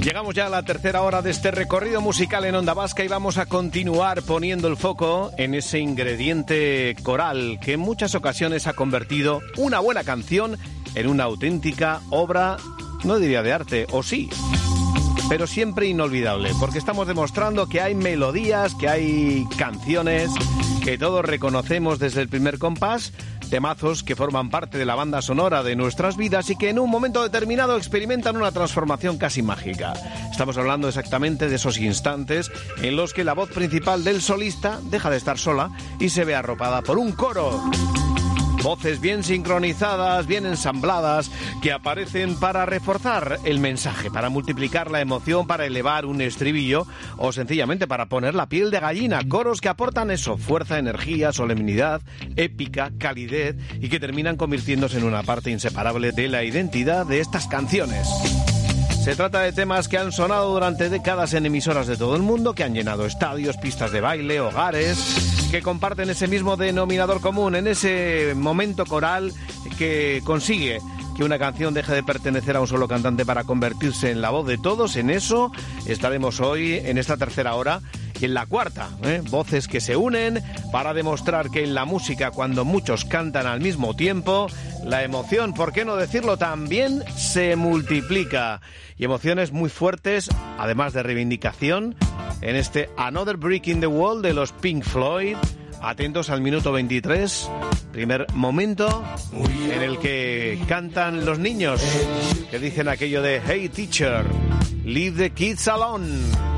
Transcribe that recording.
Llegamos ya a la tercera hora de este recorrido musical en Onda Vasca y vamos a continuar poniendo el foco en ese ingrediente coral que en muchas ocasiones ha convertido una buena canción en una auténtica obra, no diría de arte, o sí, pero siempre inolvidable, porque estamos demostrando que hay melodías, que hay canciones que todos reconocemos desde el primer compás, temazos que forman parte de la banda sonora de nuestras vidas y que en un momento determinado experimentan una transformación casi mágica. Estamos hablando exactamente de esos instantes en los que la voz principal del solista deja de estar sola y se ve arropada por un coro. Voces bien sincronizadas, bien ensambladas, que aparecen para reforzar el mensaje, para multiplicar la emoción, para elevar un estribillo o sencillamente para poner la piel de gallina. Coros que aportan eso, fuerza, energía, solemnidad, épica, calidez y que terminan convirtiéndose en una parte inseparable de la identidad de estas canciones. Se trata de temas que han sonado durante décadas en emisoras de todo el mundo, que han llenado estadios, pistas de baile, hogares, que comparten ese mismo denominador común en ese momento coral que consigue que una canción deje de pertenecer a un solo cantante para convertirse en la voz de todos. En eso estaremos hoy en esta tercera hora y en la cuarta, voces que se unen para demostrar que en la música, cuando muchos cantan al mismo tiempo, la emoción, ¿por qué no decirlo?, también se multiplica. Y emociones muy fuertes, además de reivindicación, en este Another Brick in the Wall de los Pink Floyd. Atentos al minuto 23, primer momento en el que cantan los niños, que dicen aquello de "Hey teacher, leave the kids alone".